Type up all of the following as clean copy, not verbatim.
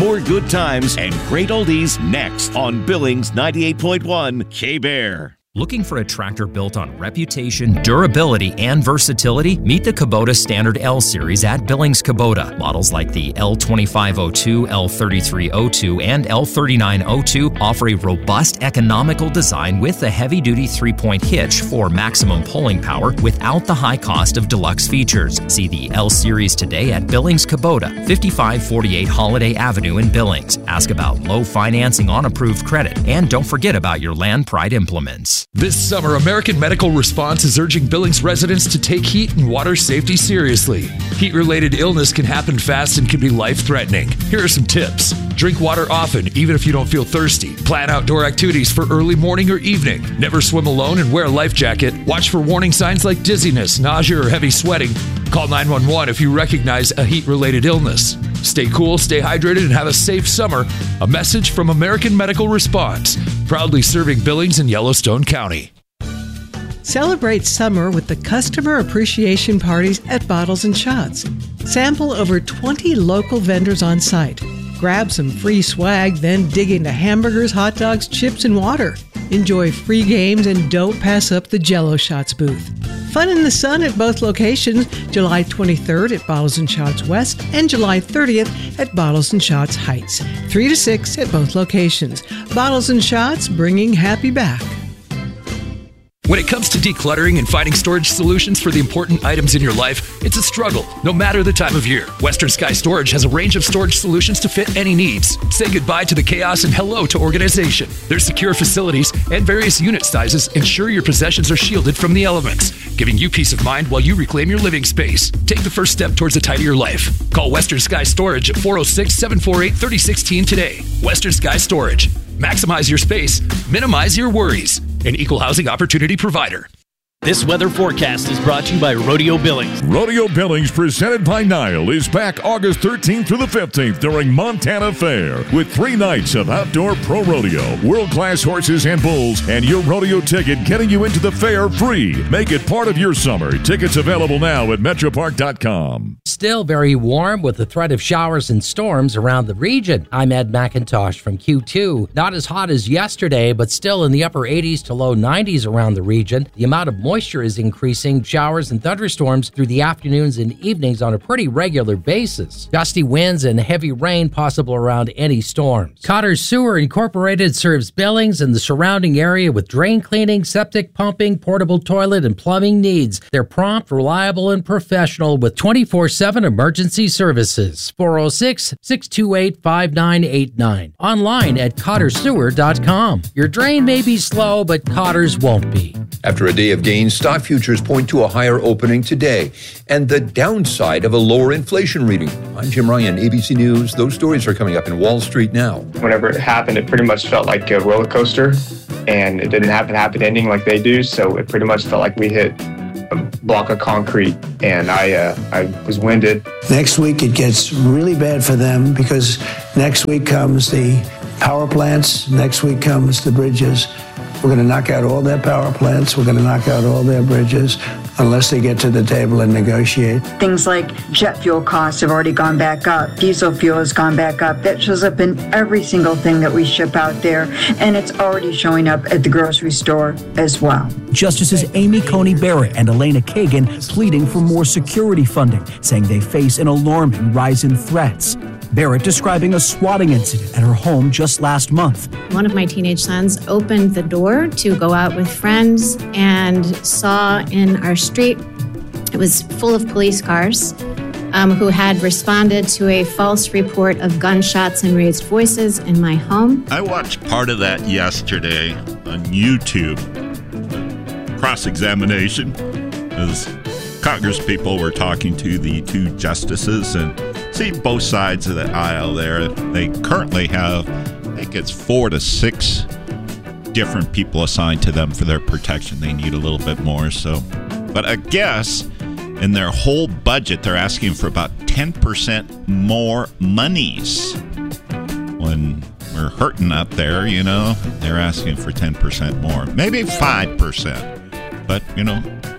more good times and great oldies next on Billings 98.1 K-Bear. Looking for a tractor built on reputation, durability, and versatility? Meet the Kubota Standard L Series at Billings Kubota. Models like the L2502, L3302, and L3902 offer a robust, economical design with a heavy-duty 3-point hitch for maximum pulling power without the high cost of deluxe features. See the L Series today at Billings Kubota, 5548 Holiday Avenue in Billings. Ask about low financing on approved credit, and don't forget about your Land Pride implements. This summer, American Medical Response is urging Billings residents to take heat and water safety seriously. Heat-related illness can happen fast and can be life-threatening. Here are some tips. Drink water often, even if you don't feel thirsty. Plan outdoor activities for early morning or evening. Never swim alone and wear a life jacket. Watch for warning signs like dizziness, nausea, or heavy sweating. Call 911 if you recognize a heat-related illness. Stay cool, stay hydrated, and have a safe summer. A message from American Medical Response, proudly serving Billings and Yellowstone County. Celebrate summer with the customer appreciation parties at Bottles and Shots. Sample over 20 local vendors on site. Grab some free swag, then dig into hamburgers, hot dogs, chips, and water. Enjoy free games and don't pass up the Jell-O Shots booth. Fun in the sun at both locations, July 23rd at Bottles and Shots West and July 30th at Bottles and Shots Heights. 3 to 6 at both locations. Bottles and Shots, bringing happy back. When it comes to decluttering and finding storage solutions for the important items in your life, it's a struggle, no matter the time of year. Western Sky Storage has a range of storage solutions to fit any needs. Say goodbye to the chaos and hello to organization. Their secure facilities and various unit sizes ensure your possessions are shielded from the elements, giving you peace of mind while you reclaim your living space. Take the first step towards a tidier life. Call Western Sky Storage at 406-748-3016 today. Western Sky Storage. Maximize your space, minimize your worries. An equal housing opportunity provider. This weather forecast is brought to you by Rodeo Billings. Rodeo Billings, presented by Nile, is back August 13th through the 15th during Montana Fair with 3 nights of outdoor pro rodeo, world-class horses and bulls, and your rodeo ticket getting you into the fair free. Make it part of your summer. Tickets available now at metropark.com. Still very warm with the threat of showers and storms around the region. I'm Ed McIntosh from Q2. Not as hot as yesterday, but still in the upper 80s to low 90s around the region. The amount of moisture is increasing, showers and thunderstorms through the afternoons and evenings on a pretty regular basis. Gusty winds and heavy rain possible around any storms. Cotter Sewer Incorporated serves Billings and the surrounding area with drain cleaning, septic pumping, portable toilet, and plumbing needs. They're prompt, reliable, and professional with 24/7 emergency services. 406-628-5989. Online at cottersewer.com. Your drain may be slow, but Cotter's won't be. After a day of gains, stock futures point to a higher opening today and the downside of a lower inflation reading. I'm Jim Ryan, ABC News. Those stories are coming up in Wall Street now. Whenever it happened, it pretty much felt like a roller coaster, and it didn't have a happy ending like they do, so it pretty much felt like we hit a block of concrete, and I was winded. Next week it gets really bad for them because next week comes the power plants, next week comes the bridges. We're going to knock out all their power plants. We're going to knock out all their bridges unless they get to the table and negotiate. Things like jet fuel costs have already gone back up. Diesel fuel has gone back up. That shows up in every single thing that we ship out there, and it's already showing up at the grocery store as well. Justices Amy Coney Barrett and Elena Kagan pleading for more security funding, saying they face an alarming rise in threats. Barrett describing a swatting incident at her home just last month. One of my teenage sons opened the door to go out with friends and saw in our street, it was full of police cars who had responded to a false report of gunshots and raised voices in my home. I watched part of that yesterday on YouTube, cross-examination, as Congress people were talking to the 2 justices and see both sides of the aisle there. They currently have, I think it's 4 to 6 different people assigned to them for their protection. They need a little bit more. But I guess in their whole budget, they're asking for about 10% more monies. When we're hurting up there, they're asking for 10% more, maybe 5%. But,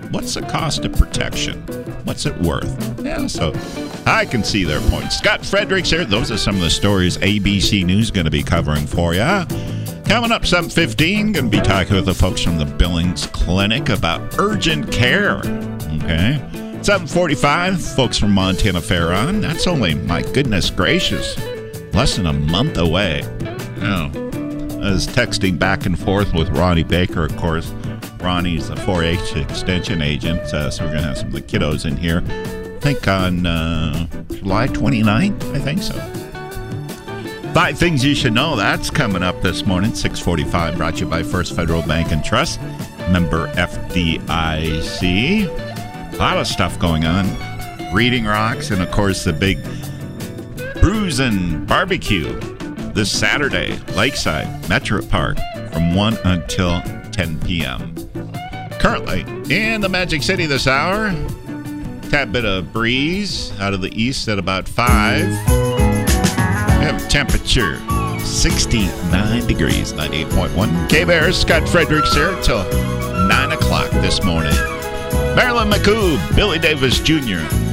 what's the cost of protection? What's it worth? Yeah, so I can see their point. Scott Fredericks here. Those are some of the stories ABC News is going to be covering for you. Coming up 7:15, going to be talking with the folks from the Billings Clinic about urgent care. Okay. 7:45, folks from Montana Fair on. That's only, my goodness gracious, less than a month away. Oh, I was texting back and forth with Ronnie Baker, of course. Ronnie's a 4-H extension agent, so we're going to have some of the kiddos in here. I think on July 29th, I think so. 5 things you should know. That's coming up this morning, 6:45, brought to you by First Federal Bank and Trust, member FDIC. A lot of stuff going on. Reading Rocks, and of course the big Brews and Barbecue this Saturday, Lakeside, Metro Park, from 1 until 10 p.m. Currently in the Magic City this hour, tad bit of breeze out of the east at about 5. We have temperature 69 degrees, 98.1. K-Bear, Scott Fredericks here till 9 o'clock this morning. Marilyn McCoo, Billy Davis Jr.,